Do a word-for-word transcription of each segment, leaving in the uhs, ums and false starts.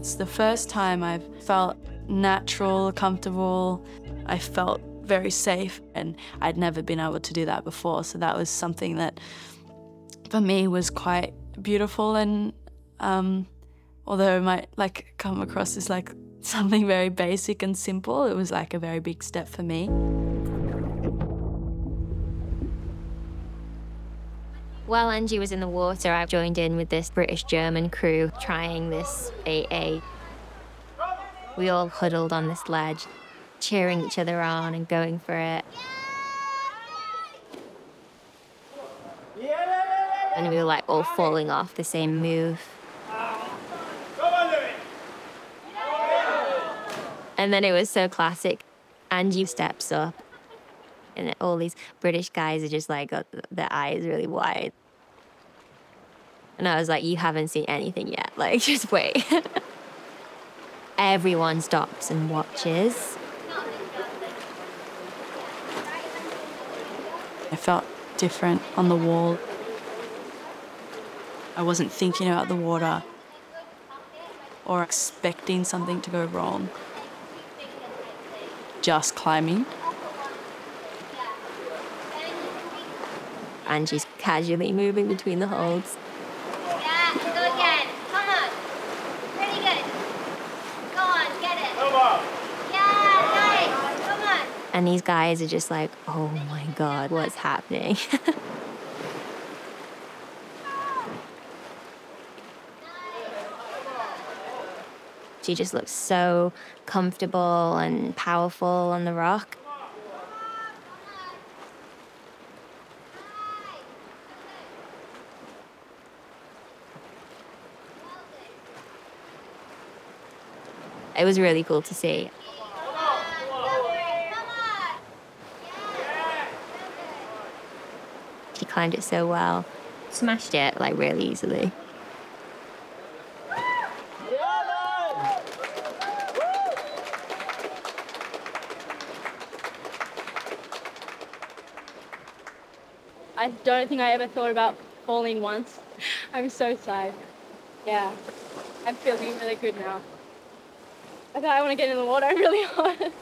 It's the first time I've felt natural, comfortable. I felt very safe, and I'd never been able to do that before. So that was something that, for me, was quite beautiful. And um, although it might like come across as like something very basic and simple, it was like a very big step for me. While Angie was in the water, I joined in with this British-German crew trying this A A. We all huddled on this ledge, cheering each other on and going for it. And we were like all falling off the same move. And then it was so classic. Angie steps up, and all these British guys are just like got their eyes really wide. And I was like, you haven't seen anything yet. Like, just wait. Everyone stops and watches. I felt different on the wall. I wasn't thinking about the water or expecting something to go wrong. Just climbing. Angie's casually moving between the holds. Yeah, go again. Come on. Pretty good. Go on, get it. Come on. Yeah, nice. Come on. And these guys are just like, oh my God, what's happening? She just looks so comfortable and powerful on the rock. It was really cool to see. She climbed it so well. Smashed it, like, really easily. I don't think I ever thought about falling once. I'm so sad. Yeah, I'm feeling really good now. I thought I want to get in the water really hard.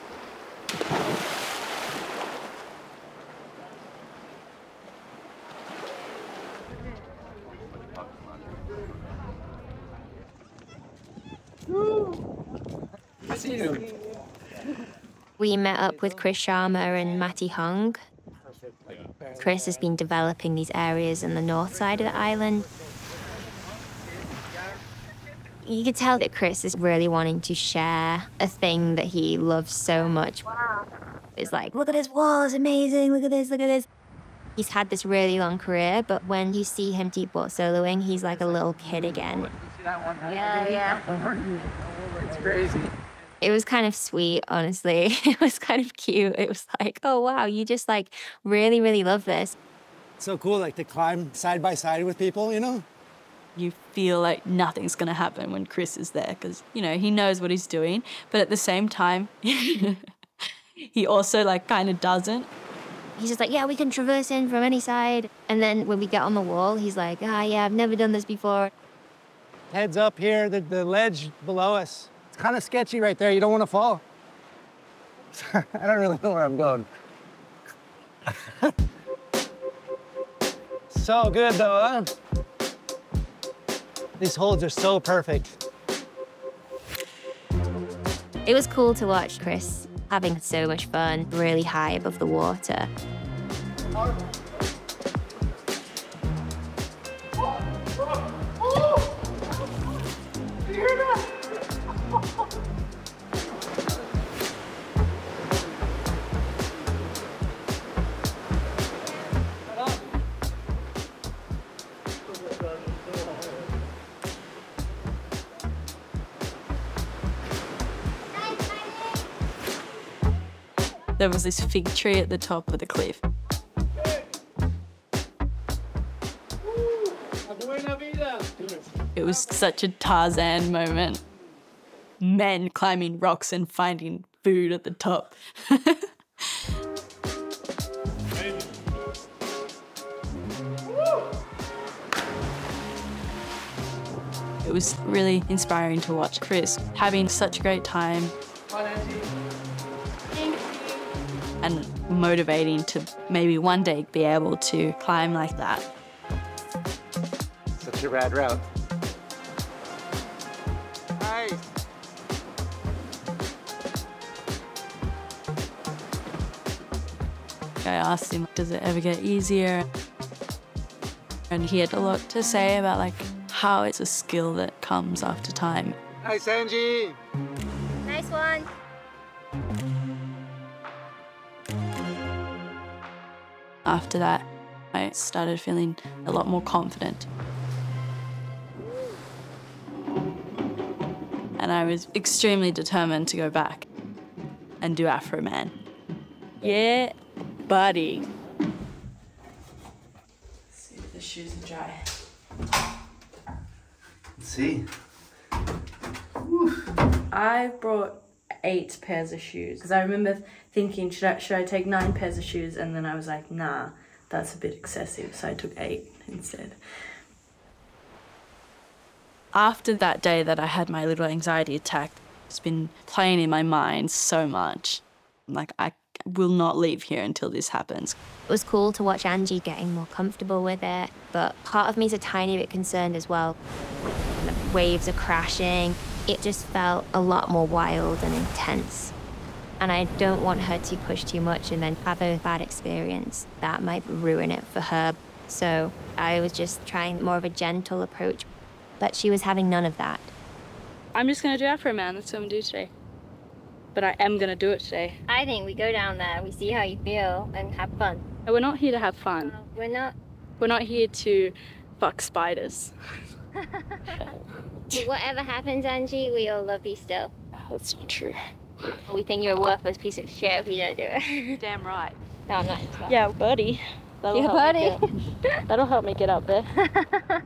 We met up with Chris Sharma and Matty Hung. Chris has been developing these areas in the north side of the island. You could tell that Chris is really wanting to share a thing that he loves so much. It's like, look at this wall, it's amazing, look at this, look at this. He's had this really long career, but when you see him deep water soloing, he's like a little kid again. Yeah, yeah. It's crazy. It was kind of sweet, honestly. It was kind of cute. It was like, oh, wow, you just like really, really love this. So cool, like to climb side by side with people, you know? You feel like nothing's going to happen when Chris is there because, you know, he knows what he's doing. But at the same time, he also like kind of doesn't. He's just like, yeah, we can traverse in from any side. And then when we get on the wall, he's like, ah, yeah, I've never done this before. Heads up here, the, the ledge below us. It's kind of sketchy right there. You don't want to fall. I don't really know where I'm going. So good, though, huh? These holds are so perfect. It was cool to watch Chris having so much fun, really high above the water. There was this fig tree at the top of the cliff. It was such a Tarzan moment. Men climbing rocks and finding food at the top. It was really inspiring to watch Chris having such a great time and motivating to maybe one day be able to climb like that. Such a rad route. Nice. I asked him, does it ever get easier? And he had a lot to say about like how it's a skill that comes after time. Nice, Angie. Nice one. After that, I started feeling a lot more confident. And I was extremely determined to go back and do Afro Man. Yeah, buddy. Let's see if the shoes are dry. Let's see. I brought eight pairs of shoes because I remember thinking, should I, should I take nine pairs of shoes? And then I was like, nah, that's a bit excessive. So I took eight instead. After that day that I had my little anxiety attack, it's been playing in my mind so much. Like, I will not leave here until this happens. It was cool to watch Angie getting more comfortable with it, but part of me is a tiny bit concerned as well. The waves are crashing. It just felt a lot more wild and intense. And I don't want her to push too much and then have a bad experience. That might ruin it for her. So I was just trying more of a gentle approach, but she was having none of that. I'm just gonna do Afro Man. That's what I'm gonna do today. But I am gonna do it today. I think we go down there, we see how you feel, and have fun. And we're not here to have fun. We're not. We're not here to fuck spiders. Whatever happens, Angie, we all love you still. That's not true. We think you're a worthless piece of shit if you don't do it. Damn right. No, I'm not. Yeah, buddy. That'll Yeah, help me buddy. get- that'll help me get up there.